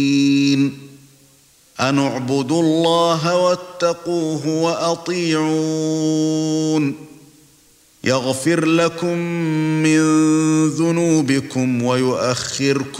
أن اعبدوا الله واتقوه وأطيعون يغفر لكم من ذنوبكم ويؤخركم